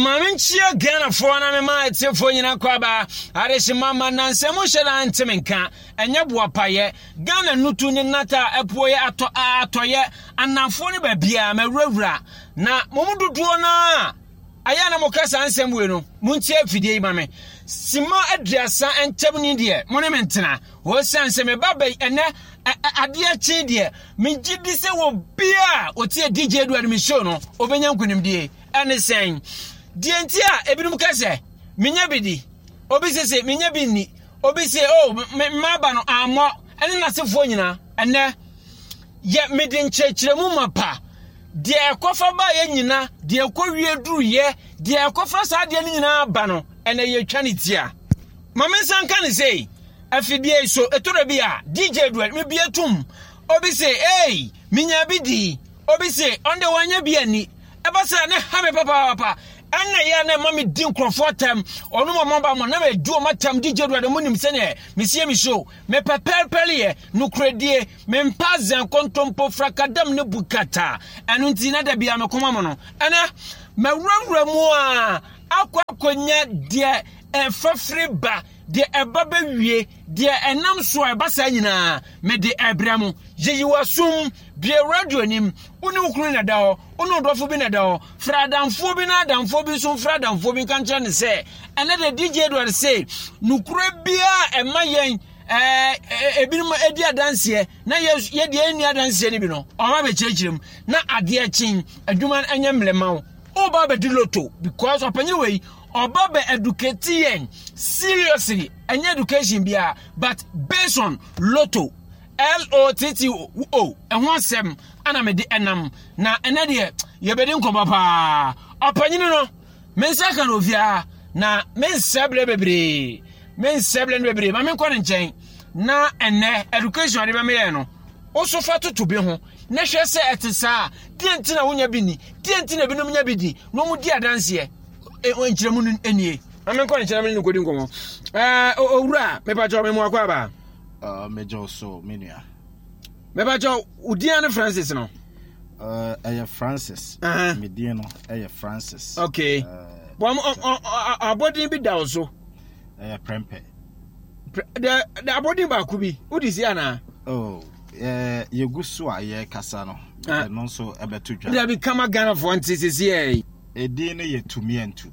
Maminchia Gana for na me ma tie fo nyina kwaba areshi mama nansemu hyeda ntemenka enya boapaye Gana nutu ni nata epoye atoye anafo ne babia mawurawura na momududuo na aya na mokasa ansem we no muntie afidie yi mame sima adrasa entem ni de monumentna wo sanse me babai ene ade achi de mejidi se wo bia otie DJ Edward mi show no obenya nkunimdie ene sen die ntia ebinum kase menya bidi obi sese menya binni obi se oh maba no amo ene nasefo nyina ene ye medin chechiremu mapa de ekofa ba ye nyina de ekowie duru ye de ekofa sa de nyina ba no ene ye twanitia mamensan kan sei afidie so etoro bia DJ Edward me bietum obi se hey menya bidi obi se onde wanya bia ni ebasa ne ha me papa anna ya na mami din crofo-tem onu mama mo na me duo matam DJ Edward mo nim se ne mesie mi show me pepelpele no kredie me mpazen kontompo frakadam ne bukata enu nti na da bia me koma mo no ana mawurawura mu a akwakonya de enfafre ba de ebaba wie de enam so ebasa nyina me de ebramu yeyiwasum bie radio nim uni ukuru na dawo uni odofo bi na dawo fradamfo bi na damfo bi so fradamfo bi kanche ne se ene de DJ Edward say nukure bia emayen ebinum edi adanse na ye de eni adanse ni bi no o ma be chechirem na ade achin adwuma anya mlemawo o ba be di loto because opanyi we Obabe educating seriously any education bia but based on lotto LOTTO and one sem ana me de enam na ene de ye be din ko papa opanyini no mensa kan ovia na menseble bebre ma men ko nchen na ene education de be me no oso fa to bi ho na hwe se etisa dienti na wonya bi ni dienti na binom nya bi di no mu di adanse onchiremu enie amenko nchiremu ni kodi nkomo owura mepacho me mu akwa ba mejo so menua mepacho udia ne Francis no eye Francis medie no eye Francis okay bom abodin bi da oso prempe the abodin ba ku bi udisi ana yegusu aye kasa no no so ebeto dwa there become a Ghana for antisis here edi ne ye tumi antu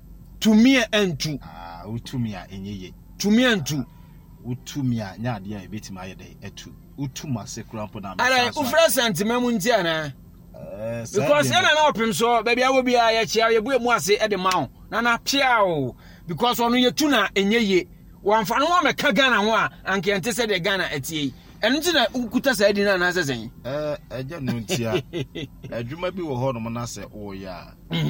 utumi a enyeye tumi antu utumi a nya ade a ebetima ayede etu utuma sekrampo na ara ufra sentimemu nti ana because yana na opim so baby awo bia ya chia ye bue mu ase e de mawo na na pia o because onu ye tu na enyeye wamfa no ma ka Ghana ho a anke ente se de Ghana etie enu ti na ukuta sa edi na na sesen eje no ntia adwuma bi wo ho no na se o ya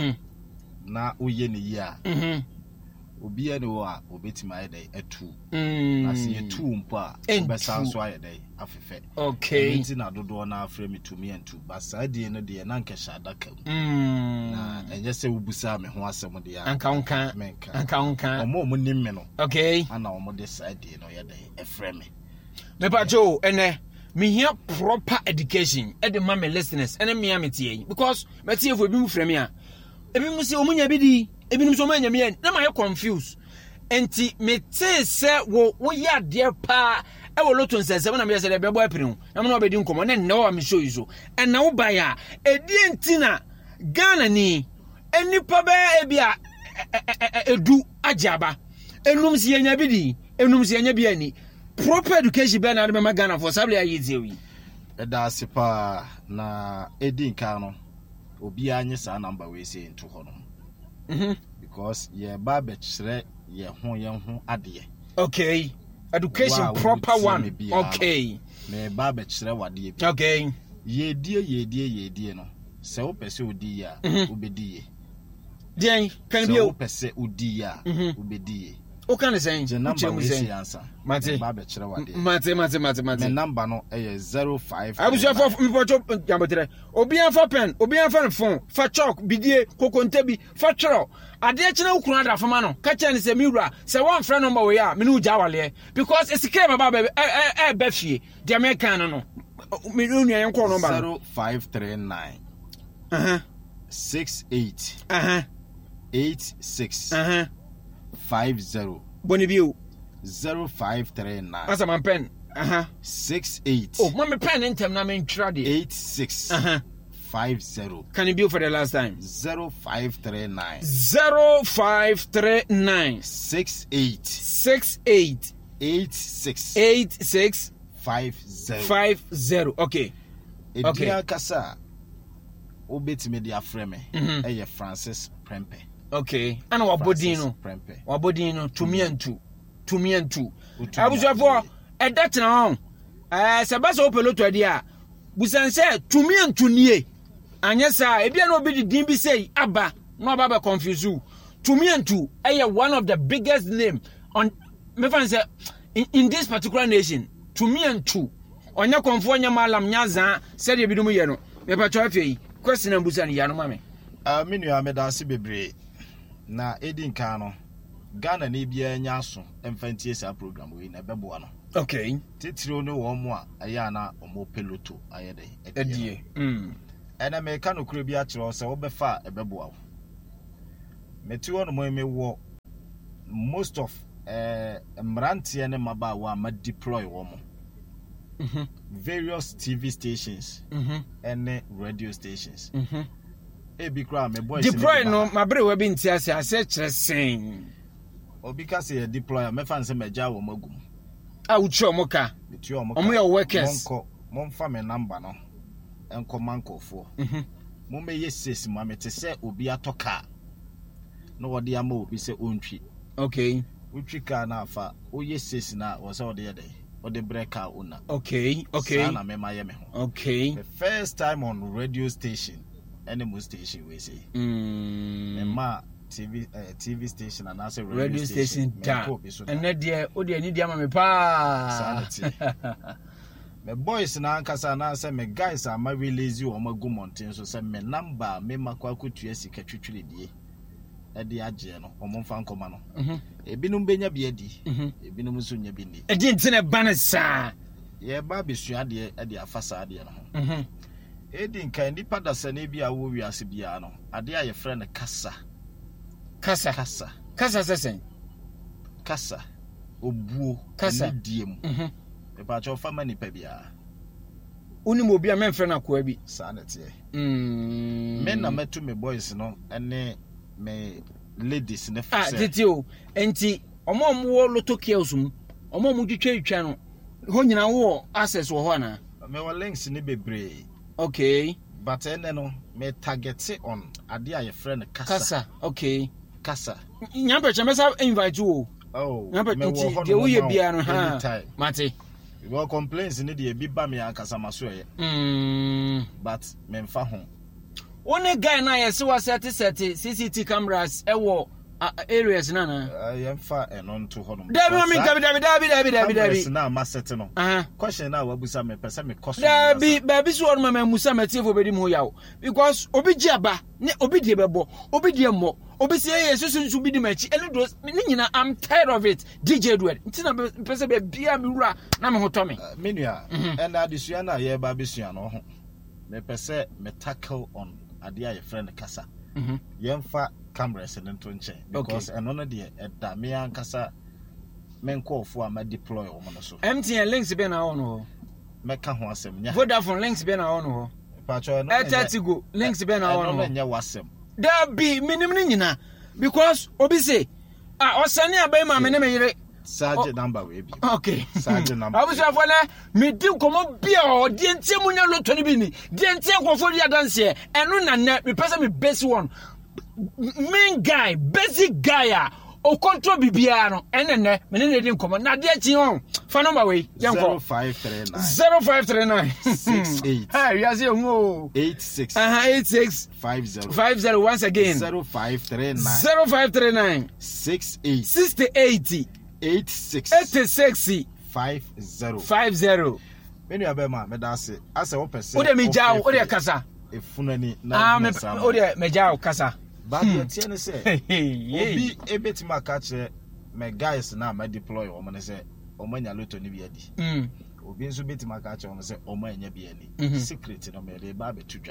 na oye ne ya obi ene wo a obetima ayede etu ase etu mpo a obesanso ayede afefe okay nti na dodo na afre metumi entu basa die no de na nkehya adaka na enye se wobusa me ho asem de ya anka unka omo nim me no okay ana omo de side no yede efre me mepacho ene me hear proper education e de mama listeners ene me ametie because metie for bi mu frɛ me a ebi mu se omunya bi di ebi mu so manya me na ma confuse enti me te se wo ya de pa e wo loto nsese na me se de bebo apiri na me no obedi nkomo na nne wa me show you so and na wo ba ya edi enti na Ghana ni enipa ba e bia edu ajaba enum si enya bi di enum si enya bi ani proper education be na me Ghana for sable ayi zewi eda sipa na edi nka no obi anye sa number we say into ho no because ye ba be kire ye ho ade okay education proper one okay me ba be kire wade bi okay ye die no se wo pese odi ya obedi ye den kan bi o pese odi ya obedi ye o kan say number we say answer mate ba be kire wade mate me number no e 05 abuso for mpocho jambotre obi anfa pen obi anfa phone fa chalk bidie kokonte bi fa chero ade kina ukunu ada fama no ka kya ni se miwura se one friend number we ya me no uja wale because esike baba be fie the American no me no nua yenko number 0539 68 86 50 Bonibio 0539 Asa man pen 68 Oh mama pen intem na men trade 86 50 Can you be for the last time 0539 0539 68 86 50 Okay. Edia kasa obetime dia frame eye Francis Prempe. Okay. Ana wabodin no tumiantu. Abusafo e dat na hon. Sebasa opeloto ade a busan se tumiantu nie. Anya sa e bia na obi din bi sei aba na oba be confuse. Tumiantu eye one of the biggest name on me fan say in this particular nation. Tumiantu onya konfo onya malam nyaza se de bidum ye no. Me pa twa afei question na busan ya no mame. Menu amedase bebre. Na edin kan no Ghana na bia nya aso emfantie sa program we na bebo no. Okay. Titiro no wo mo a aya na omo peloto ayede. Edie. Ena me ka no kuro bi a kire se wo befa ebebo awo. Meti no mo wo most of mrantie ne maba wa ma deploy wo mo. Various TV stations and radio stations. Ebi kra me boys deploy no mabre we bi ntia ase kire sen obi ka se deploy me fan se meja wo magum a ucho moka omo your workers mon fa me number no enko mankofo mo me yeses mo me te se obi atoka no wode ama obi se ontwi okay utwi ka na afa o yeses na wo se wode ye dey wode breaker una okay sana me ma ye me ho okay the first time on radio station any station we say ma TV station and also radio station and there o dey need am me pa me boys na ankasa na say me guys are my release you o magu mountain so say me number me makwa kotua sika twetwere die e de age no o momfa nkoma no ebinum benya bia di ebinum so nya bi ni e di ntine banesa ye ba besua de e de afasa de no Edin kan nipa da sane bi a wo wiase bia no ade a ye friend kasa sesen kasa obuo kasa diem e pa cho fa mani pa bia unim obi a men friend akoa bi sa na tie men na metu me boys no ene me ladies ne fa se titio enti omo loto kiosum omo twitwa no ho nyina wo access wo ho na me wa links ne bebre. Okay. But no me target on ade a your friend kasa. Okay. Kasa. Nyampe chemesa invite you. Oh. Nyampe de wo ye bia no ha. Mate. We complaints ni de bi ba me akasa maso ye. But me mfa ho. One guy na ye se wa set CCTV cameras e wo areas na yemfa eno nto ho no dabi na ma set no question na wabusa me pese me question dabi so on ma musa matifo bedi mu yawo because obi giaba ne obi die bebo obi die mo obi se ye susu bi di machi eno do ne nyina I'm tired of it DJ Edward ntina pese be bia me wura na me hoto me menua and adesua na ye ba besua no ho me pese me tackle on ade a your friend kasa yemfa cameras in nche because eno de da me ankasa men callfo am deploy o mo so MTN links be na on ho meka ho asem nya Vodafone links be na on ho pacho no Etatigo links be na on ho no nya wasem da bi minim ni nyina because obi say osane abai ma me ne me yire Sergeant number we be okay Sergeant number abusafo na me di komo bia o di entie munya loto ni bi ni di entie kwofo ri adanse eno na na me pese me base one main guy basic guy o control bibia no enene me ne di komo na de chi on fa number we yanko 0539 68 hey you say ngo 86 50 once again 0539 68 86 50 menu abema me da se ase wo pese o de me jaw o de kasa efunani na me o de me jaw kasa ba de tie ne se obi ebetima ka kire me guys na ma deploy o mo ne se o manya loto ni bi adi obi nso betima ka kire o mo se o manya bi ani secret no me de ba betudwa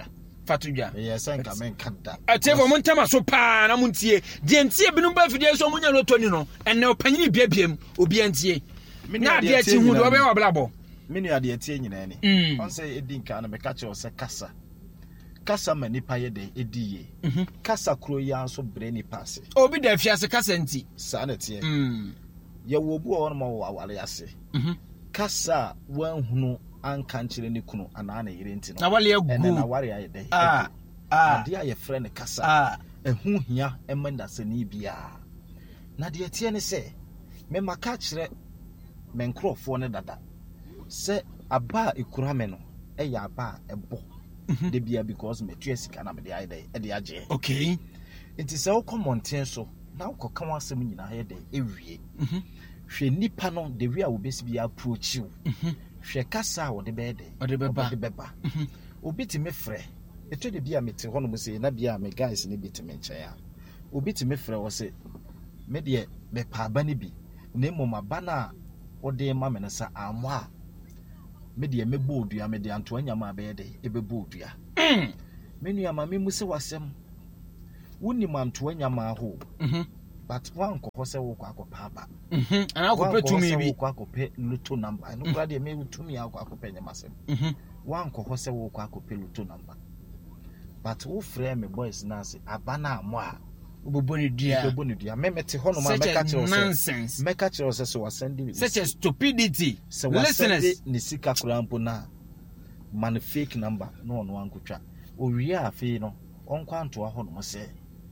fatudwa senka men kada atefo mo ntama so pa na mo ntie de ntie binum ba fidie so mo nya loto ni no enne opanyini biabiem obi antie na de ati hu do be wa blabo menu ade tie nyina ni on say edi nka na me ka che o se kasa ma nipa ye de ediye kasa kro ya so bre nipa ase obi da fiase kasa nti sa na tie ye wo bu o no ma wo awale ase kasa wan hunu anka nkyere ne kunu ana na yire nti no na wale agu ene na ware aye de ade aye frɛ ne kasa ehu hia emanda se ni bia na de tie ne se me maka kyerɛ me nkrofo ne dada se aba ekura me no eya aba ebo de bia because me tue sika na me de aye de age okay nti se wo komonten so na wo kan wasem nyina aye de ewie hwe nipa no de wi a wo besi bia approach you hwe kasa wo de be de beba obi ti me frɛ eto de bia mete ho no mo se na bia me guys ne bi ti me nkyɛn a obi ti me frɛ wo se me de be pa ba ne bi na mmom aba na wo de ma me na sa amwa me de me bodua me de anto anyama be de ebe bodua menu ama me mu se wasem woni manto anyama ho but one ko se wo kwa akopa ba ana ko petumi bi kwa akope luto number no kura de me tumi akwa akopa nyama sem one ko se wo kwa akope luto number but wo frɛ me boys na se abana amo a oboboni dua me mete ho no ma meka kyerɛ nonsense meka kyerɛ se wa send such a stupidity listeners ni sika kura mpo na man fake number no ono ankotwa owie afi no onkwanto ho no se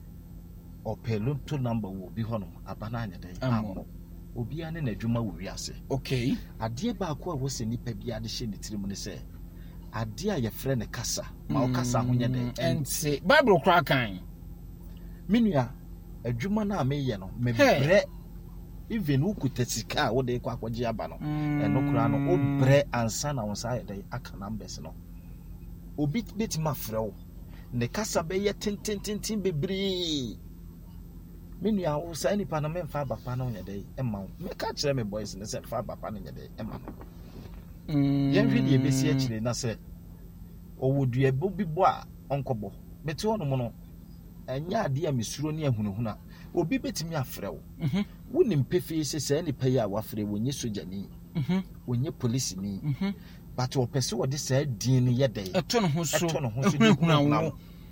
opelo to number wo bi ho no abana anya dai amo obi ane na adwuma wo wiase okay ade ba ko a wo se nipa bi ade hye ne tirim ne se ade a ye frɛ ne kasa ma o kasa ho nya dai ense bible kra kan minua adwuma na me ye no me bre even wo kutasika wo de kwa akwaje aba no eno kra no o bre ansa na wo sa ye dai aka numbers no obi bit ma frɛ wo ne kasa be ye tintintintin bebri minua wo sa nipa na me mfa bapa na nya dai ema wo me ka kyerɛ me boys ne se fa bapa na nya dai ema no yen hwe de besi akire na se owodua bi bo a onkobo meti ono mo no anya ade a mesuro ne ahunuhuna obi betimi afrɛ wo wonim pefe se nipa yi a wafrɛ wo nye sojani wonye police ni but wo pese wo de sa din ne yedai eto no ho so hunahuna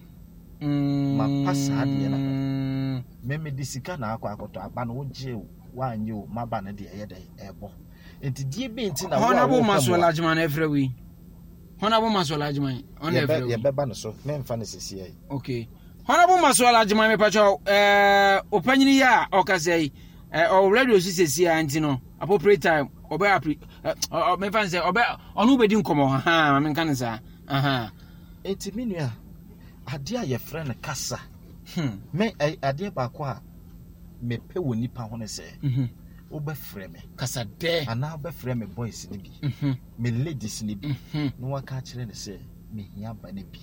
ma pasa ade na me de sika na akwa akoto aba no wogye wanye o maba na de yedai ebo enti die be enti na wo honorable masola ajman efrɛ wi honorable masola ajman on efrɛ wi ye beba no so me mfa ne sisi ai okay honorable masola ajman me pacho opanyini ya okasai o radio sisi anti no appropriate time obe me fan say obe onu bedi nkomo ha me kan sa enti minua ade a ye frɛ ne kasa me ade ba ko a me pe woni pa ho ne se obe frɛ me kasa de ana obe frɛ me boys ni bi me ladies ni bi no waka kyerɛ ne se me hia ba ne bi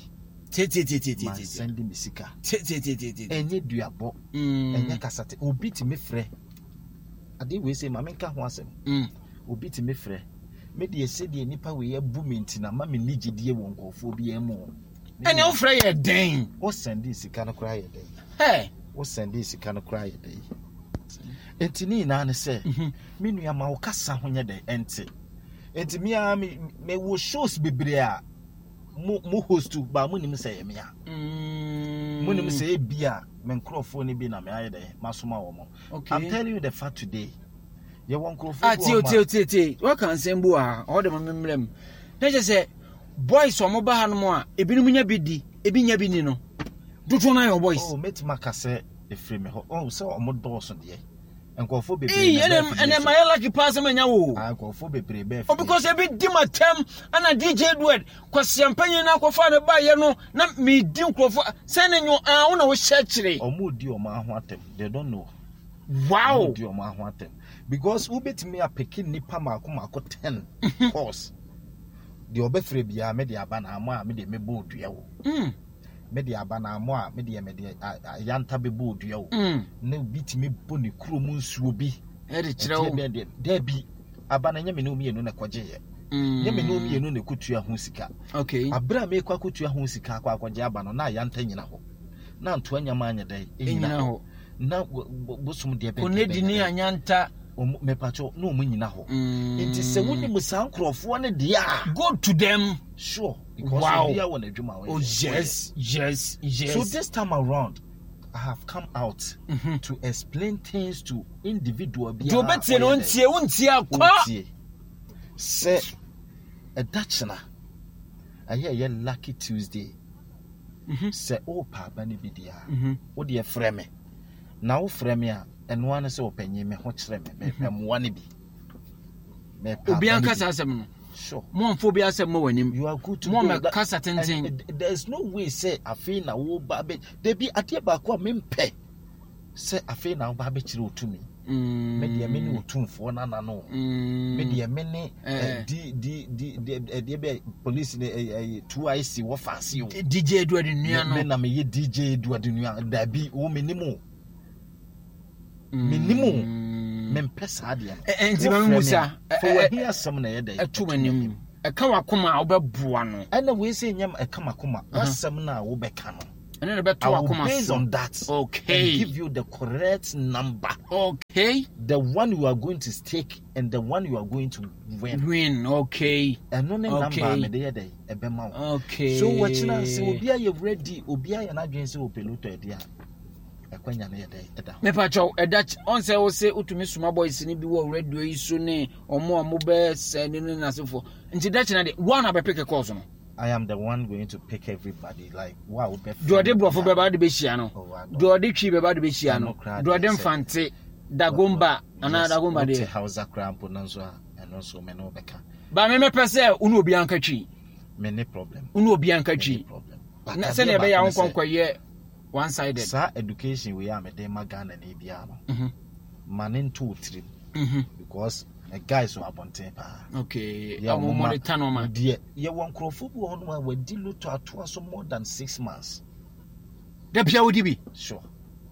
ti send me sika ti enye duabo enye kasa te obi ti me frɛ ade we say ma me nka ho asem obi ti me frɛ me de ese de nipa we ya bu me ntina ma me nigidie won kofo bi emu ene o frɛ ye den o send sika no kra ye den o send sika no kra ye den entini na ne se me nua ma o kasa ho nye den ente enti me wo shows bebre a mo hostu ba mo nim se ye me a mo nim se e bia me nkrofo ne bi na me aye den masoma wo mo I'm telling you the fact today ye won nkrofo ti what can sembu a all the memrem na je se boys o mo ba hanu a ebinum nya bi di ebi nya bi ni no dodo na your boys metima ka se e free me ho se o mo doso de enkofo bebre ene my lucky pass manya wo enkofo bebre be because e bi di matem ana DJ Edward kwasiampanyin na akofa ne ba ye no na me di nkrofo se ne nyo a wona wo hye kire o mo di o ma ho atem they don't know wow di o ma ho atem because who bet me a pekin nipa mako 10 course the obefre bia me de aba na amo a me de mebo odua wo me de aba na amo a me de yanta bebo odua wo na bitimi bo ne kuro mu nsuo bi e de kire wo da bi aba na nyame ne omi enu na kwaje ye nye me no mienu ne kutua ho sika okay abra me kwa kutua ho sika kwa je aba no na ya nta nyina ho na nto anyama anya dai nyina ho na bosum de be onedi ni anyanta me pacho no mu nyina ho nti se woni musan krofo ne de a go to them sure because we are one adwuma oh yes so this time around I have come out to explain things to individual be do betie no ntie akwa say a dachna I hear lucky Tuesday say oh papa ni bidia wo de frɛ me na wo frɛ me a eno one say opanyi me ho kyerɛ me me ne bi me obi anka asɛm no sure mo amfo bi asɛm mo wanim you are good to mo me kasa tenten there's no way say afei na wo ba be there be ade ba ko me mpɛ say afei na wo ba be kyerɛ otumi me de me ne otumfo na no me de me ne di be police ne 2IC wo fancy o DJ Eduardo nua no me na me ye DJ Eduardo nua da bi wo me nimu me mpɛ saa de enti ma musa for we hear some na ye da etumanim eka wakoma obɛboa no ɛna we say nyam eka makoma wasɛm na wo bɛka no ɛna ne bɛto wakoma based on that okay and give you the correct number okay the one you are going to stake and the one you are going to win okay ɛno ne number me de ye da ɛbɛma wo okay so watchina say obi aye ready obi aye na dwen say opeloto ede a ekwanya na ye da me pa chow edat on say wo say utumi suma boys ni bi wo radio yi so ne omo be se ne nasefo nti dat na de one abepeke course no I am the one going to pick everybody like wow be do de brofo be ba de be hia no do de twi be ba de be hia no do de mfante dagomba ana dagomba de Hausa cramp na so eno so me no beka ba me pese unu obi anka twi me ne problem unu obi anka twi na se ne be ya nkonkoye one sided sa education we am dey magana na bia no manin to trim because a guy so abonten pa okay ya mo monitor no ma de ye won krofo bi ho no wa di luto ato so more than 6 months da bia wodi bi sure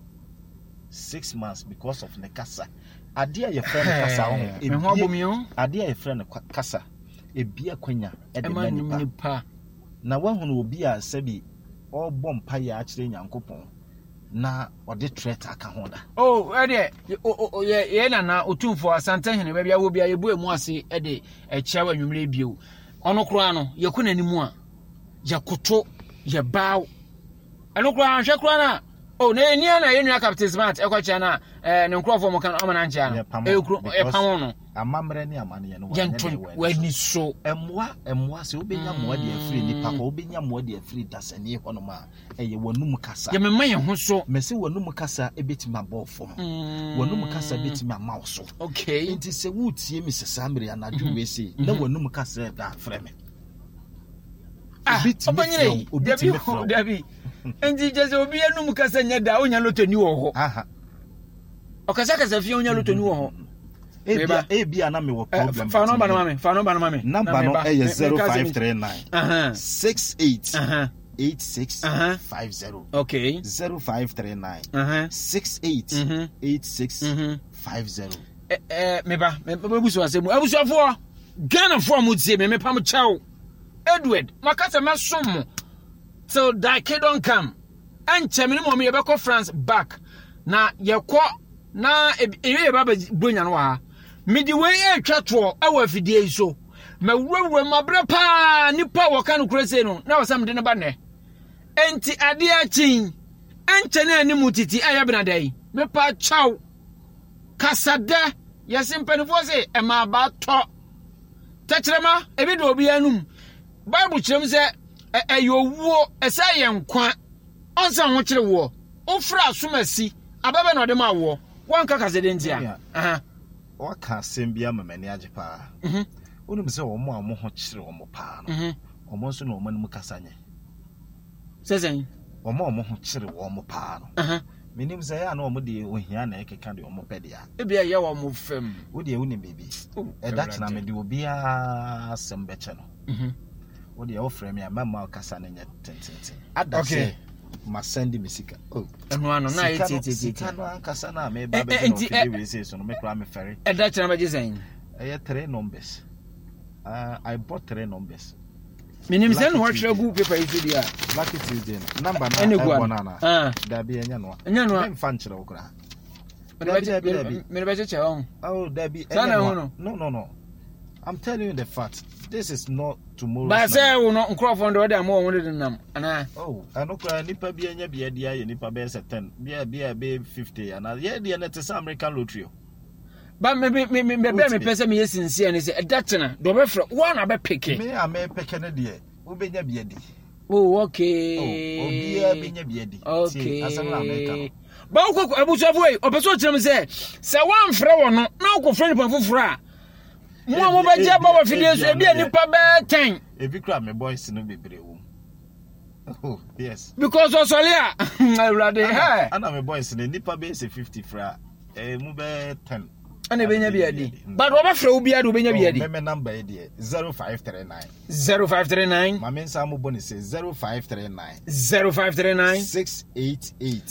6 months because of the kasa ade a ye friend kasa ho e ho abomio ade a ye friend kasa e bia kwanya e de manipa na wahunu obi a sabi obọ mpa ya akire nyankopon na ode threat aka ho da oh ede ye na otumfo asante hene ba bia wo bia ye bu emu ase ede echiawa nwumre bio ono kro ano ye ko nanimu a ya koto ye baw eno kro an hwe kro na oh na eni na ye nua captain smart e kwa chia na ne nkrofo mo kan o mana nchia no e kro e pam no amamre ne amane ye no wa ni so emwa se obenya moa de afiri nipa ko obenya moa de afiri dasani ho no ma eye wanum kasa ye memma ye ho so mese wanum kasa ebetima bofom wanum kasa betima mauso okay nti se wutie mi sesa mere anadwo we se na wanum kasa da frɛ me Dabi nti jese obi anum kasa nya da onya lotoni wo ho aha okasa fie onya lotoni wo ho ebia na me wo problem fa number no mame number no e 0539 68 8650 okay 0539 68 8650 meba busu asemu abusuafo Ghana for mu tie me pam chaw Edward makasa masom till that kid don't come anche me mo me yebekọ France back na yekọ na eye baba bronya no ha midi we atwa to awafidie iso mawurawura mabre pa nipa woka no kurese no na wasam de ne ba ne enti ade achin anche na animu titi ayabena dai me pa chaw kasada yesimpanifo se e ma ba to tachrema ebi do obi anum Bible kyerem se eyowuo ese yenkwa onsa ho kyere wo ofra asomasi ababa na ode ma wo wanka kasede ntia aha waka sembia mamani ajepa onum se wo mo a mo ho kyere wo mo pa no omo so na omo num kasanye sesen omo ho kyere wo mo pa no aha menim se ya na omo de ohia na ekeka de omo pede a ebia ye wo mo fam wo de woni bibi e dat na me de obi a sembeche no wo de ofre me mama kasa na nya tentente adase ma send me sika eno ano na etete no kasa na me ba be no we say so no me kra me ferry dat na me jesen e 3 numbers I bought 3 numbers. Minim say no hwere gu paper yi dia. Lucky Tuesday. Number na da bi enya no. Enya no. Em fan kire okra. Me be cheche on. Oh, da bi enya no. No. I'm telling you the fact. This is not tomorrow. But say we no nkrofo ndo dem o won de nam. Ana. Oh, anokra nipa bi enya bi dia ye nipa be 10. Bi 50 ana. Ye dia na tese American lottery. But me pese me sincere ni say edatena do be frɛ one abe peke. Me a me peke ne de. Wo benya bi adi. Oh, okay. Oh, obia benya bi adi. Okay. Asem na America. Ba ukoko abusafo e opeso kyerem say one frɛ wo no na ukoko frɛ nipa foforo a mo be je ba wa fidie so e bia nipa be 10. E bi kra me boys no bebre wo. Oh, yes. Because Osolia already hey. Ana me boys ne nipa be say 50 fra. Mu be 10. Ana benya bi adi. But wo ba frɛ wo bia do benya bi adi. Me number e de 0539. 0539. Ma men sa mo boni say 0539. 0539 688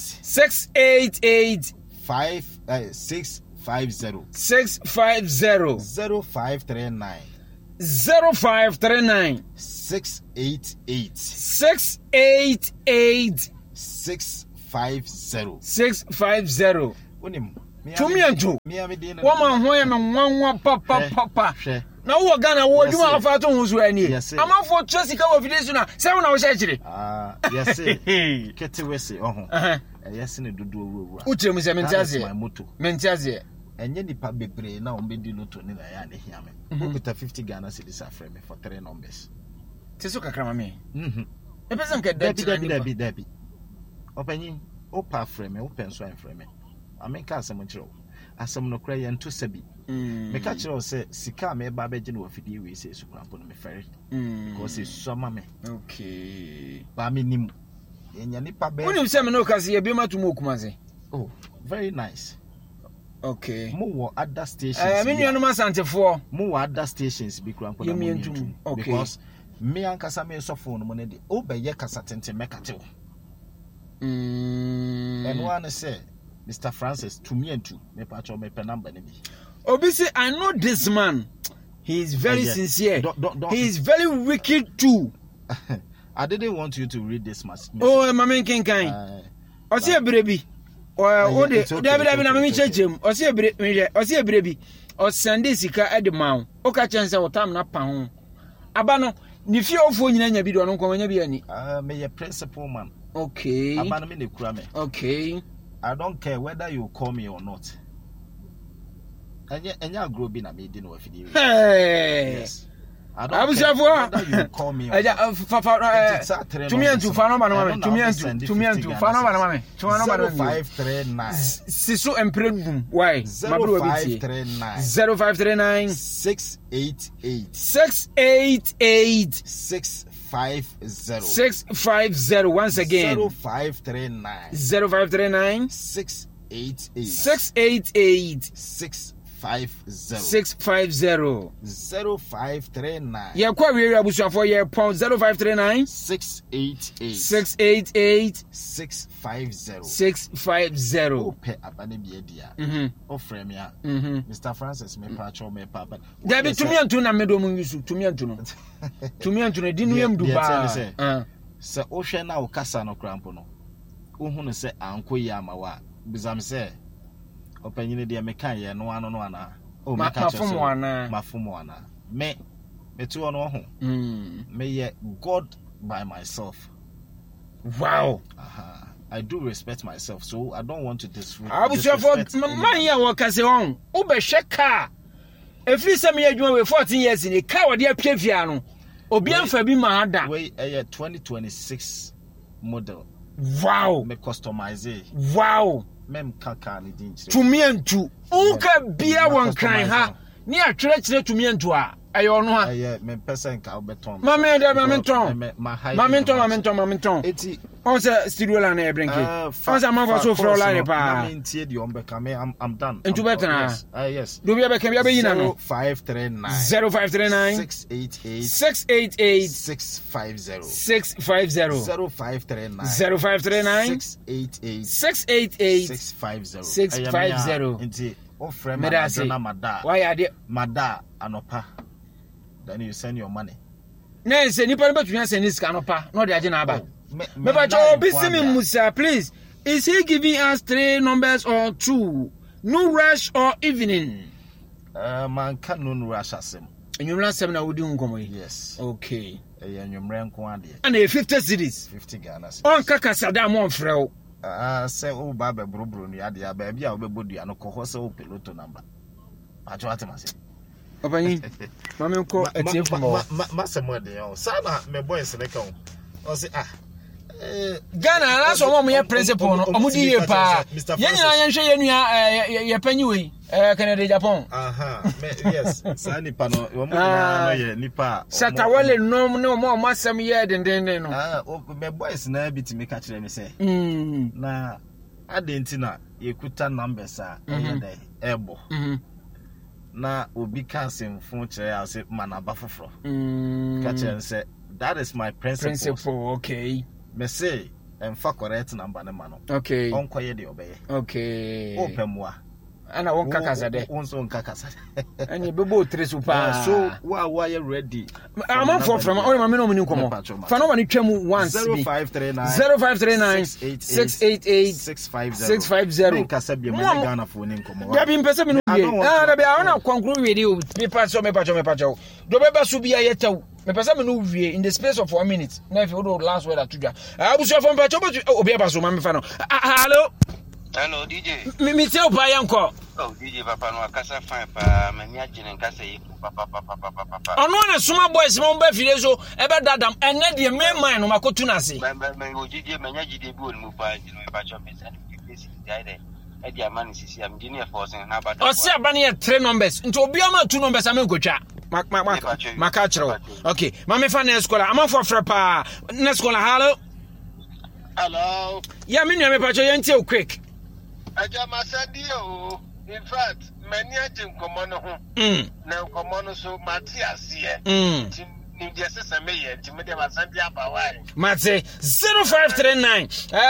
650 650 0539 0539 688 650 Unim Tumiantu woman ho em nwanwa papa na wo Ghana wo dwuma afa to hu so ani amafo Chelsea ka wo video na se wo na wo shekire yes kete wese oho yes ne dodo owura utrem se mentiaze enye nipa bebre na ombedi loto ni na ya ne hiame wo peta 50 Ghana cedis afre me for 3 numbers teso kakrama me e pesa nke dabi opanyin opa afre me openso afre me ameka asem kire asem no kra ye nto sabi me ka kire o se sika me ba beje no afidie we se sukrampo no me fere because it's so mama okay ba me nim enya nipa be unim se me no kase ye bi matumo okumaze oh very nice okay mo wo other stations me nuano masantefo mo wo other stations bi krampo na mo ntum because me ankasa me so phone mo ne de o be ye kasa tente mekate wo and one say Mr. Francis to me and to me patcho me number ne bi Obisi, I know this man. He is very sincere. He is very wicked too. I didn't want you to read this message. Oh, Mama Kinkai. Osi ebrebi. O de David na mami chechem. Osi ebrebi. O sande sika e de mawo. O ka chense o tam na pa ho. Aba no, ni fie ofo nyina nya bi do no nko nya bi ani. Me ye principal man. Okay. Aba no me ne kura me. Okay. I don't care whether you call me or not. Enya grow bi na me di no afidi. Yes. I don't care whether you call me or not. Tumiantu fa number no mame. Tumiantu fa number no mame. 0539. Siso empredum. Why? 0539. 0539 688 650 once again 0539 688 650 0539 yeah kwa we abusuafo for yeah pound 0539 688 650 ope abane bi dia o frame ya Mr. Francis me pacho me papa Dabi tumiantu na medo mu yusu tumiantu no di nu yam duba se o hwe na o kasa no krampo no o hu no se anko ya amawa bizam se opanyine dia mekan ye no ano no ana o meka mafumo ana me tu ono ho me ye God by myself. Wow. I do respect myself, so I don't want to disrespect. Man ya wo kase on o be hweka efri se me adwuma we 14 years ni ka wo de apiafia no obi amfa bi ma ada we 2026 model. Wow. Me customize. Wow. Mem kaka ni dinchi tumiantu unka bia won kan ha ni atwere tumiantu a ayo no ha me person ka obeton mamenton eti on se studio la na e brinke on se amfa so fro la ne pa na mentie de on be ka me I'm done into better yes do bia be kan bia be yina no 0539 688 650 650 0539 688 650 enti o frame na mada why are they mada anopa then you send your money. Na say nipa no betun send this no pa no dey age na aba. Me ba cho bisimi musa please. Is he giving us 3 numbers or 2? No rush or evening? Man can no rush asem. And you last 7 na wodi nkomo. Yes. Okay. Enyumre nko ade. And 50 cities. 50 Ghana cedis. On kaka sada mo frɛ. Say o ba be brobro no ade aba bia o be bodua no ko ho se o peloto number. Acho atemase. Obanyi. Mama ko etie fumo. Masemo de o. Sana me boys ne ka o. O say Ghana na so mo ye principal no omudi ye pa. Ye nyina ye hwe ye nua ye panyi we Canada Japan. Yes. Sa nipa no wo mo na ye nipa. Satawale no mo masem ye denden no. Me boys na bitimi ka kire me say. Na adenti na ye kuta numbers a ye dey ebo. Na obi ka semfo kire ya say manaba foforo. Ka kire say that is my principle. Okay. Me say emfa correct number na ma no. Okay. Onko ye de obeye. Okay. Opemwa. Ana won kakasa de. Wonso nkakasa. Ani bebo tresu pa. So wa you ready. I'm for from only ma me no muni komo. Fa no ma ni twam once. 0539 688 650. Nkasa bi me Ghana phone ni komo. Ya bi mpese me no wie. Da bi a na conclude we dey me pa so. Do be ba so bi ayetaw. Me pesa me no wie in the space of 1 minute. Na if you do last word atudwa. Abusu from pa chobo obi aba so ma me fa no. Hello. Hello DJ. Me tell pa yanko. Oh DJ papa no akasa fine pa mani agene nkasa yi papa. Ono na suma boys mo ba fire so e be dadam enne de me man no makotu na se. Me ojije manya jide bi won mu pa no e ba cho me send place dey there. E dia man sisi am engineer force na ba. O se aba na 3 numbers. Nti obi ama 2 numbers am nkotwa. Maka chiro. Okay. Mama fa na scholar. Am for frɛ pa. Na scholar Hello. Yeah, me nua me pa cho yentie quick. Aja masadi o. In fact, many agent komo no ho. Na komo no so mati ase. Ni dia sesa me ye, ti me dia masadi aba wai. Mate 0539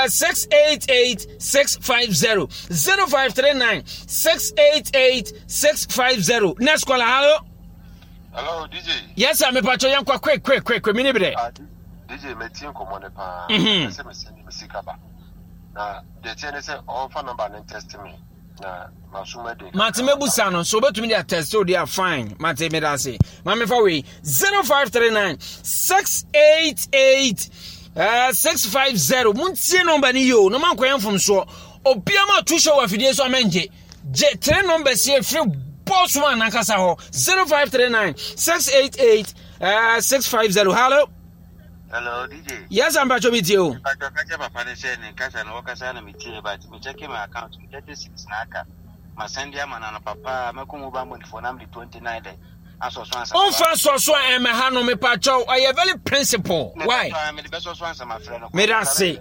688 650 0539 688 650. Next caller, hello. Hello DJ. Yes, I'm a pacho yankwa quick me nibre. DJ metin komo ne pa. Se me send me sikaba. Na the ten say all phone number and test me. Na masuma de. Mate mebusa no so betumi dey test so they are fine. Mate me da say. Mama fa we 0539 688 650. Muntie number ni yo. No man koyan from so. Obiama tu show afidie so amenje. Je 3 numbers here free boss one ankasa ho 0539 688 650. Hello. Hello DJ. Yes, I'm Pacho with you. Pacho kacha papa ne say ne kasa no kasa na mitie but me check my account me 36 na aka. Ma send ya mana papa me ko mobile money for number 29 there. Aso so answer. On fa so e me ha no me Pacho. I very principle. Why? Me the best so answer my friend. Me da say.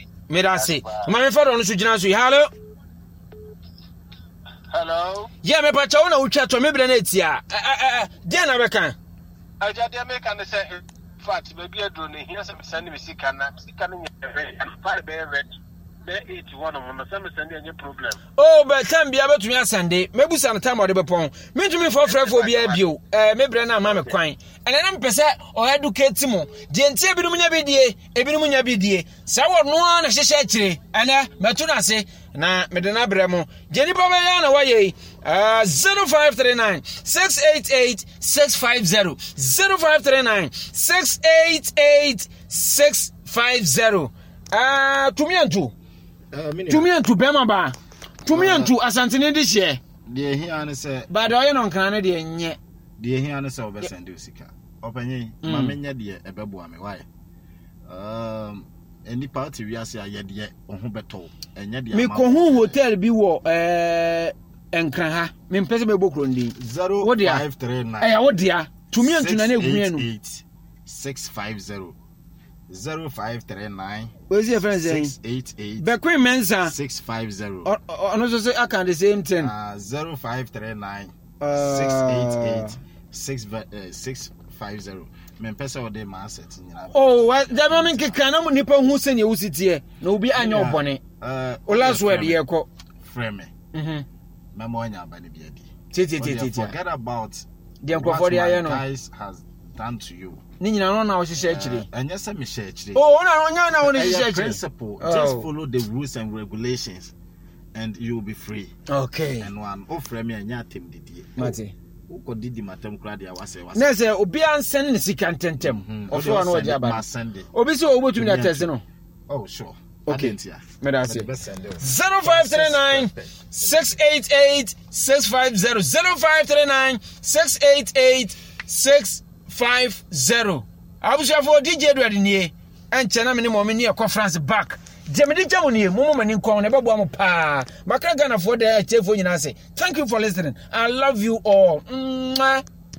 Ma me fa do no so gina so. Hello. Hello. Yeah, me Pacho na utwa to me bre na etia. Dia na be kan. Aja dia me kan say fact baby adro ne here some send me sika no nyere and five be ready be 81 on no some send any problem. Oh, but time bia betumi asande mebusa no time ode bepon mentumi for frefo bia bio me bre na ma me kwan ene na mpese o educate mo de ntie bidum nya bidie ebinum nya bidie sa wo no na hyehye akire ene metu na se na me de na bre mo je ni pa be ya na waye 0539 688 650 0539 688 650. Tumiantu bema ba. Tumiantu asantene de hye. De hia ne se. Ba de oye no nkran ne de nye. De hia ne se obesende osika. Opanyi ma menya de ebeboa me why. Any party we ase ayede ohun beto. Enye de me ko hu hotel bi wo enkran ha. Me mpese be bokro ndi. 0539. Wo dia. Tumiantu na na egunye no. 650 0539 what's your friend saying 688 Bequin Mensa 650 no so say I can the same thing 0539 688 650 me pesa o de ma asset nyina oh what the moment keka na nipa hu se ne wusitie na obi anya obone o last word ye ko frame me memo anya abane bi adi titi forget about The Uncle guys has done to you. Nina no na ohihye akire. Anya say me share akire. Oh, na ohihye akire. Principle, just follow the rules and regulations and you will be free. Okay. And one offer me anya tem didi. Mate. Uko didi matem kra dia wase. Na say obi ansend ne sika ntentem. Ofo anu oje aba. Obi say obotumi na test no. Oh, sure. Okay. Medasi. 0539 688 650 0539 688 650. Abusha for DJ Edward nie. Enchena me ne mo me ne conference back. Jemedi jamu nie mo mani nkon na bebo am pa. Makra Ghana for the chefo nyina say. Thank you for listening. I love you all.